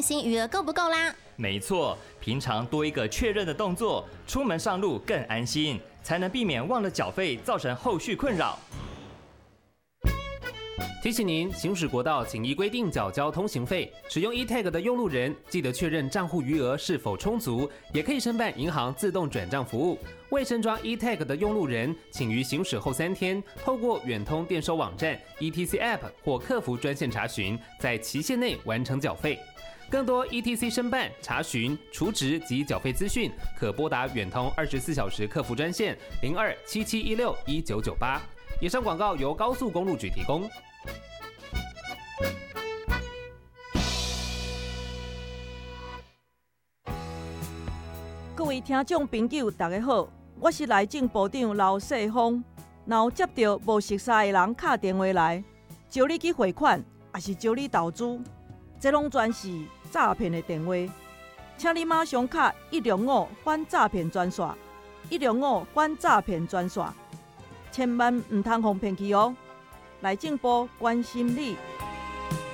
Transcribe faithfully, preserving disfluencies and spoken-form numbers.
担心余额够不够啦。 没错，平常多一个确认的动作，出门上路更安心，才能避免忘了缴费造成后续困扰。 提醒您，行驶国道请依规定缴交通行费。使用 e-tag 的用路人，记得确认账户余额是否充足，也可以申办银行自动转账服务。未申装 e-tag 的用路人，请于行驶后三天，透过远通电收网站、E T C App 或客服专线查询，在期限内完成缴费。更多 E T C 申办、查询、储值及缴费资讯，可拨打远通二十四小时客服专线零二七七一六一九九八。以上广告由高速公路局提供。 各位听众朋友，大家好，我是内政部长刘世芳。若有接到无熟悉的人打电话来，招你去汇款，还是招你投资，这拢全是诈骗的电话。请你马上打一六五反诈骗专线，一六五反诈骗专线，千万唔通互骗去哦。内政部关心你。